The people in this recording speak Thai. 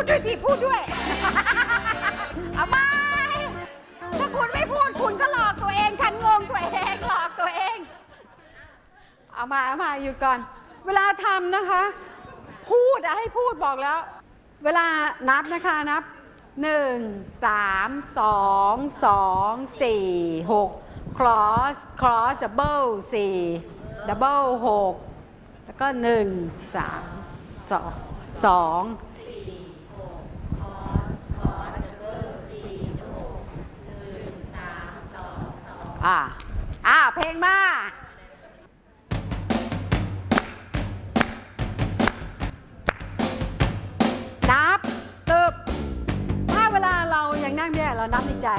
ด้วยดิพูดด้วย เอาไหมถ้าคุณไม่พูดคุณก็หลอกตัวเองฉันงงตัวเองหลอกตัวเองเอามาอยู่ก่อนเวลาทำนะคะพูดให้พูดบอกแล้วเวลานับนะคะนับ1 3 2 2 4 6 cross double 4 double 6แล้วก็1 3 2 เพลงมานับตึบถ้าเวลาเรายังนั่งเนี่ยเรานับในใจ